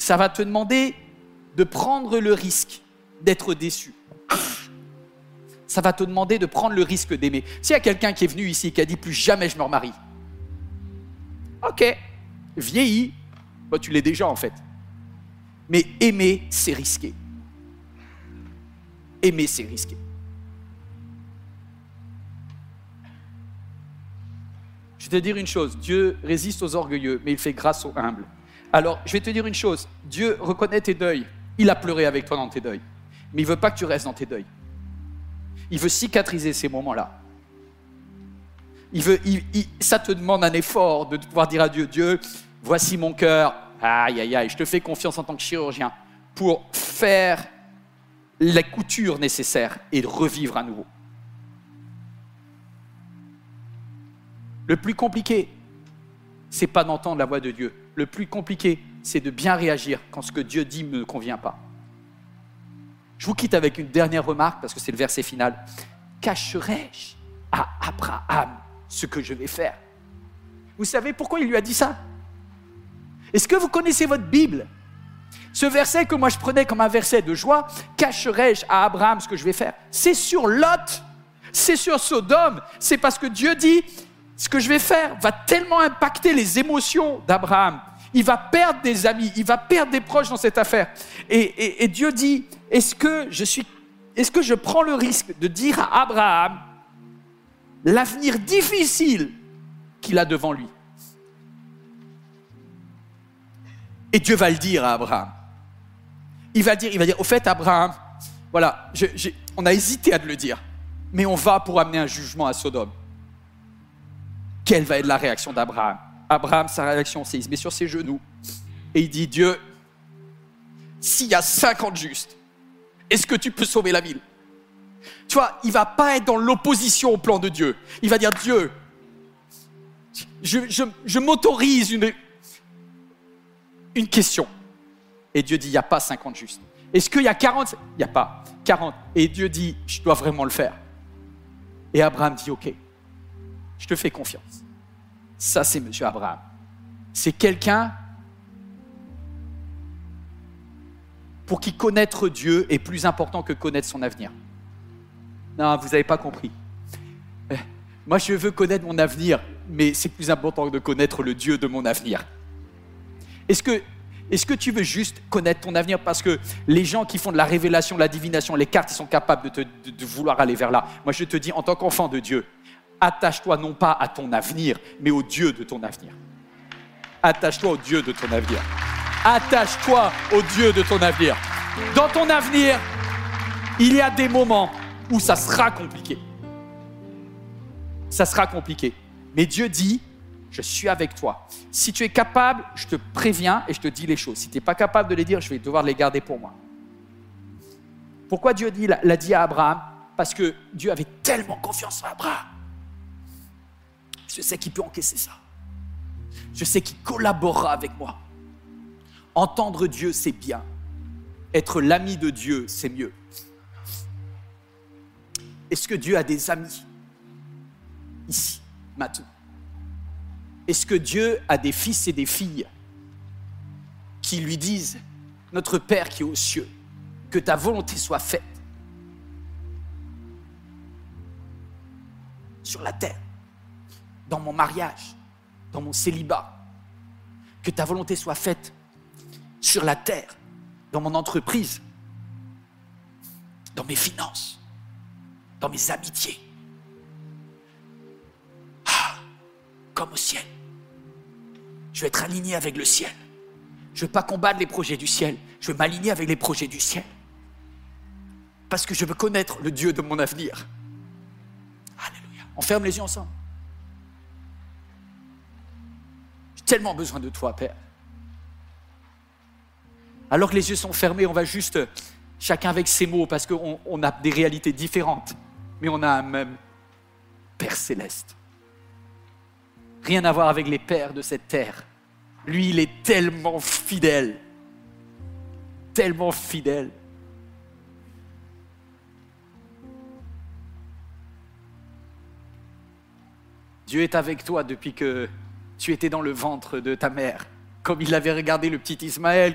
Ça va te demander de prendre le risque d'être déçu. Ça va te demander de prendre le risque d'aimer. S'il y a quelqu'un qui est venu ici et qui a dit « plus jamais je me remarie », ok, vieillis, bah, tu l'es déjà en fait. Mais aimer, c'est risqué. Aimer, c'est risqué. Je vais te dire une chose, Dieu résiste aux orgueilleux, mais il fait grâce aux humbles. Alors, je vais te dire une chose, Dieu reconnaît tes deuils. Il a pleuré avec toi dans tes deuils. Mais il ne veut pas que tu restes dans tes deuils. Il veut cicatriser ces moments-là. Ça te demande un effort de pouvoir dire à Dieu, Dieu, voici mon cœur, aïe, aïe, aïe, je te fais confiance en tant que chirurgien pour faire la couture nécessaire et de revivre à nouveau. Le plus compliqué, c'est pas d'entendre la voix de Dieu. Le plus compliqué, c'est de bien réagir quand ce que Dieu dit ne me convient pas. Je vous quitte avec une dernière remarque, parce que c'est le verset final. Cacherai-je à Abraham ce que je vais faire? Vous savez pourquoi il lui a dit ça? Est-ce que vous connaissez votre Bible? Ce verset que moi je prenais comme un verset de joie, cacherai-je à Abraham ce que je vais faire? C'est sur Lot, c'est sur Sodome, c'est parce que Dieu dit, ce que je vais faire va tellement impacter les émotions d'Abraham. Il va perdre des amis, il va perdre des proches dans cette affaire. Et Dieu dit, est-ce que je prends le risque de dire à Abraham l'avenir difficile qu'il a devant lui? Et Dieu va le dire à Abraham. Il va dire, au fait Abraham, voilà, on a hésité à te le dire, mais on va pour amener un jugement à Sodome. Quelle va être la réaction d'Abraham? Abraham, sa réaction, c'est il se met sur ses genoux et il dit, Dieu, s'il y a 50 justes, est-ce que tu peux sauver la ville? Tu vois, il ne va pas être dans l'opposition au plan de Dieu. Il va dire, Dieu, je m'autorise une question. Et Dieu dit, il n'y a pas 50 justes. Est-ce qu'il y a 40? Il n'y a pas 40. Et Dieu dit, je dois vraiment le faire. Et Abraham dit, ok, je te fais confiance. Ça, c'est monsieur Abraham. C'est quelqu'un pour qui connaître Dieu est plus important que connaître son avenir. Non, vous n'avez pas compris. Moi, je veux connaître mon avenir, mais c'est plus important de connaître le Dieu de mon avenir. Est-ce que tu veux juste connaître ton avenir parce que les gens qui font de la révélation, de la divination, les cartes, ils sont capables de vouloir aller vers là? Moi, je te dis, en tant qu'enfant de Dieu, attache-toi non pas à ton avenir, mais au Dieu de ton avenir. Attache-toi au Dieu de ton avenir. Attache-toi au Dieu de ton avenir. Dans ton avenir, il y a des moments où ça sera compliqué. Ça sera compliqué. Mais Dieu dit, je suis avec toi. Si tu es capable, je te préviens et je te dis les choses. Si tu n'es pas capable de les dire, je vais devoir les garder pour moi. Pourquoi Dieu l'a dit à Abraham? Parce que Dieu avait tellement confiance en Abraham. Je sais qu'il peut encaisser ça. Je sais qu'il collaborera avec moi. Entendre Dieu, c'est bien. Être l'ami de Dieu, c'est mieux. Est-ce que Dieu a des amis ici, maintenant? Est-ce que Dieu a des fils et des filles qui lui disent « Notre Père qui est aux cieux, que ta volonté soit faite sur la terre, dans mon mariage, dans mon célibat, que ta volonté soit faite sur la terre, dans mon entreprise, dans mes finances, dans mes amitiés, comme au ciel. Je vais être aligné avec le ciel. Je ne veux pas combattre les projets du ciel. Je veux m'aligner avec les projets du ciel. Parce que je veux connaître le Dieu de mon avenir. Alléluia. On ferme les yeux ensemble. J'ai tellement besoin de toi, Père. Alors que les yeux sont fermés, on va juste, chacun avec ses mots, parce qu'on a des réalités différentes, mais on a un même Père céleste. Rien à voir avec les pères de cette terre. Lui, il est tellement fidèle. Tellement fidèle. Dieu est avec toi depuis que tu étais dans le ventre de ta mère. Comme il avait regardé le petit Ismaël